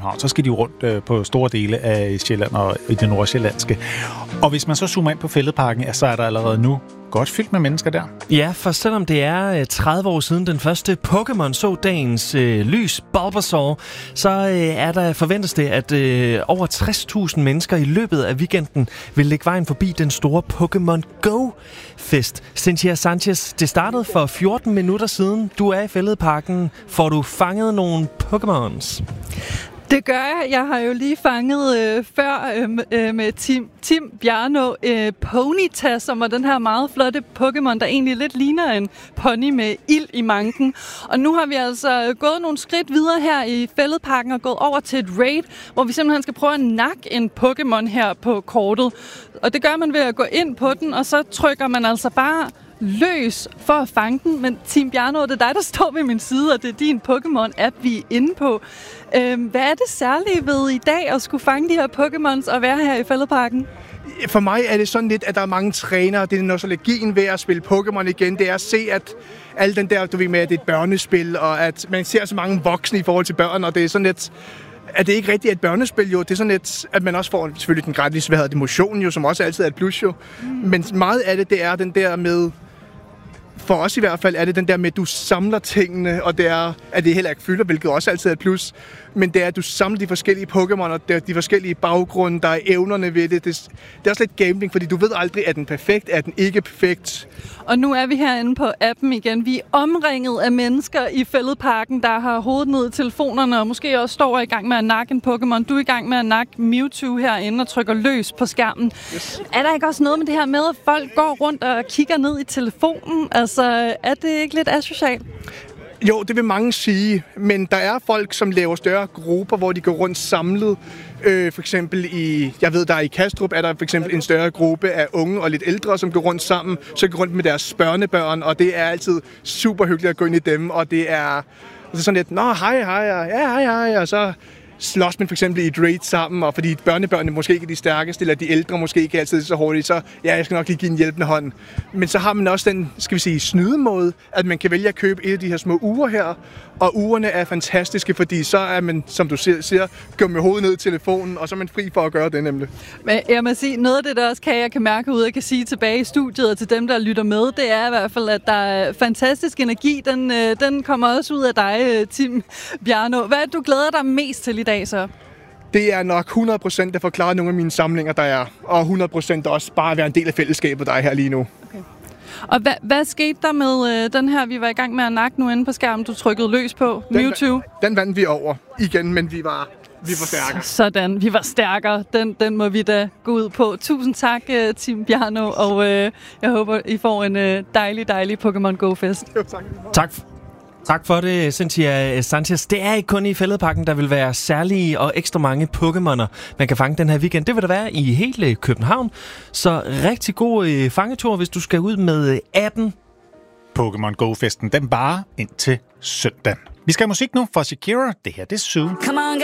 København, så skal de rundt på store dele af Sjælland og i det nordsjællandske. Og hvis man så zoomer ind på Fælledparken, så er der allerede nu godt fyldt med mennesker der. Ja, for selvom det er 30 år siden den første Pokémon så dagens lys, Bulbasaur, så forventes det, at over 60.000 mennesker i løbet af weekenden vil lægge vejen forbi den store Pokémon Go-fest. Cynthia Sanchez, det startede for 14 minutter siden. Du er i Fælledparken. Får du fanget nogle Pokémons? Det gør jeg. Jeg har jo lige fanget før med Tim Bjarno Ponyta, som var den her meget flotte Pokémon, der egentlig lidt ligner en pony med ild i manken. Og nu har vi altså gået nogle skridt videre her i Fælledparken og gået over til et raid, hvor vi simpelthen skal prøve at nakke en Pokémon her på kortet. Og det gør man ved at gå ind på den, og så trykker man altså bare løs for at fange den. Men Tim Bjarno, det er dig, der står ved min side, og det er din Pokémon-app, vi er inde på. Hvad er det særlige ved i dag at skulle fange de her Pokémons og være her i Fælledparken? For mig er det sådan lidt, at der er mange trænere. Det er nostalgien ved at spille Pokémon igen. Det er at se, at al den der, du ved med, at det er et børnespil, og at man ser så mange voksne i forhold til børn, og det er sådan lidt, at det ikke rigtigt er et børnespil jo. Det er sådan lidt, at man også får selvfølgelig den gratis, motion jo, som også altid er et plus jo. Men meget af det er den der med, for os i hvert fald, er det den der med, at du samler tingene, og det er, at det heller ikke fylder, hvilket også altid er et plus. Men det er, at du samler de forskellige Pokémon, og de forskellige baggrunde, der er evnerne ved det. Det er også lidt gambling, fordi du ved aldrig, er den perfekt, er den ikke perfekt. Og nu er vi herinde på appen igen. Vi er omringet af mennesker i Fælledparken, der har hovedet ned i telefonerne, og måske også står i gang med at nakke en Pokémon. Du er i gang med at nakke Mewtwo herinde og trykker løs på skærmen. Yes. Er der ikke også noget med det her med, at folk går rundt og kigger ned i telefonen? Altså, er det ikke lidt asocialt? Jo, det vil mange sige, men der er folk, som laver større grupper, hvor de går rundt samlet. For eksempel jeg ved, der er i Kastrup, er der for eksempel en større gruppe af unge og lidt ældre, som går rundt sammen, så går rundt med deres børnebørn, og det er altid super hyggeligt at gå ind i dem, og det er sådan lidt, nå, hej, hej, og så slås man for eksempel i et raid sammen, og fordi børnebørnene måske ikke er de stærkeste, eller de ældre måske ikke altid så hurtigt, så ja, jeg skal nok lige give en hjælpende hånd. Men så har man også den, skal vi sige, snydemåde, at man kan vælge at købe et af de her små uger her, og ugerne er fantastiske, fordi så er man, som du siger, går med hovedet ned i telefonen, og så er man fri for at gøre det nemlig. Men jeg må sige, noget af det, der også jeg kan mærke ud, og kan sige tilbage i studiet og til dem, der lytter med, det er i hvert fald, at der er fantastisk energi. Den kommer også ud af dig, Tim Bjarno. Hvad er det, du glæder dig mest til i dag så? Det er nok 100% at forklare nogle af mine samlinger, der er, og 100% også bare at være en del af fællesskabet, der er her lige nu. Okay. Og hvad skete der med den her, vi var i gang med at nakke nu inde på skærmen, du trykkede løs på, Mewtwo? Den vandt vi over igen, men vi var stærkere. Sådan, vi var stærkere. Den må vi da gå ud på. Tusind tak, Tim Bjarno, og jeg håber, I får en dejlig Pokémon Go-fest. Jo, tak. Tak for det, Cynthia Sanchez. Det er ikke kun i Fælledparken, der vil være særlige og ekstra mange Pokémoner, man kan fange den her weekend. Det vil der være i hele København. Så rigtig god fangetur, hvis du skal ud med appen. Pokémon Go-festen, den varer indtil søndag. Vi skal have musik nu fra Shakira. Det her, det er Sue.